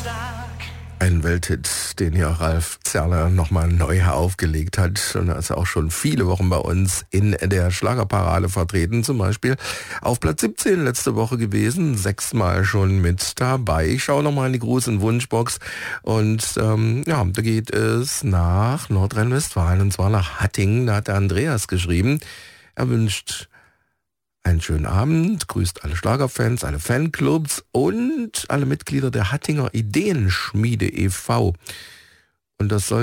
Ein Welthit, den ja Ralf Zerler nochmal neu aufgelegt hat. Und er ist auch schon viele Wochen bei uns in der Schlagerparade vertreten. Zum Beispiel auf Platz 17 letzte Woche gewesen. 6-mal schon mit dabei. Ich schaue nochmal in die großen Wunschbox. Und da geht es nach Nordrhein-Westfalen. Und zwar nach Hattingen. Da hat der Andreas geschrieben. Er wünscht einen schönen Abend, grüßt alle Schlagerfans, alle Fanclubs und alle Mitglieder der Hattinger Ideenschmiede e.V. Und das soll